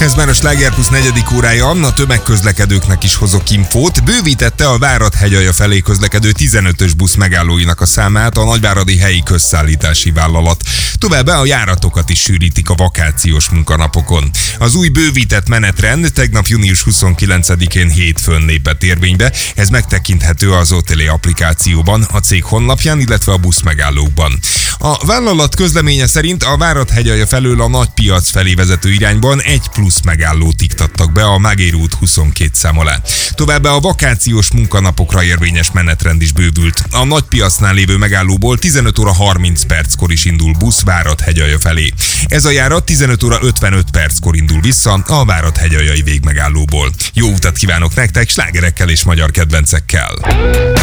Ez már a Sláger Plus 4. órája, a tömegközlekedőknek is hozok infót. Bővítette a Várad-hegyalja felé közlekedő 15-ös busz megállóinak a számát a nagyváradi helyi közszállítási vállalat. Továbbá a járatokat is sűrítik a vakációs munkanapokon. Az új bővített menetrend tegnap június 29-én hétfőn lépett érvénybe. Ez megtekinthető az OTL applikációban, a cég honlapján, illetve a buszmegállókban. A vállalat közleménye szerint a Várad-hegyalja felől a Nagypiac felé vezető irányban egy plusz megállót iktattak be a Mágér út 22 szám alá. Továbbá a vakációs munkanapokra érvényes menetrend is bővült. A Nagypiacnál lévő megállóból 15 óra 30 perckor is indul busz Várad-hegyalja felé. Ez a járat 15 óra 55 perckor indul vissza a Várad-hegyaljai végmegállóból. Jó utat kívánok nektek, slágerekkel és magyar kedvencekkel!